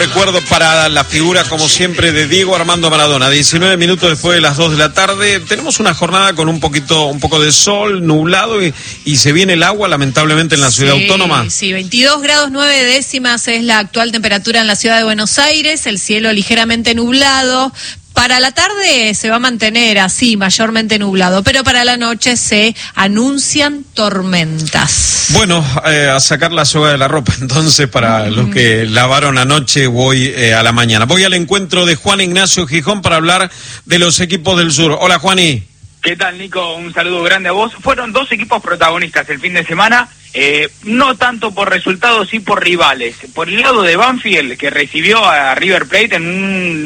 Recuerdo para la figura, como siempre, de Diego Armando Maradona. 19 minutos después de las 2 de la tarde. Tenemos una jornada con un poco de sol, nublado y se viene el agua, lamentablemente, en la ciudad autónoma. Sí, 22 grados 9 décimas es la actual temperatura en la ciudad de Buenos Aires. El cielo ligeramente nublado. Para la tarde se va a mantener así, mayormente nublado, pero para la noche se anuncian tormentas. Bueno, a sacar la soga de la ropa, entonces, para los que lavaron anoche voy a la mañana. Voy al encuentro de Juan Ignacio Gijón para hablar de los equipos del sur. Hola, Juani. ¿Qué tal, Nico? Un saludo grande a vos. Fueron dos equipos protagonistas el fin de semana, no tanto por resultados, sí por rivales. Por el lado de Banfield, que recibió a River Plate en un